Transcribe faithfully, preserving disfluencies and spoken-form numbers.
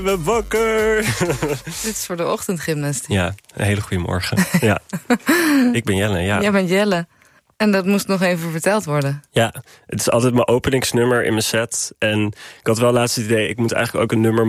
ben wakker. Dit is voor de ochtendgymnastiek. Ja, een hele goede morgen. Ja. Ik ben Jelle, ja. Jij bent Jelle. En dat moest nog even verteld worden. Ja, het is altijd mijn openingsnummer in mijn set. En ik had wel laatst het idee, ik moet eigenlijk ook een nummer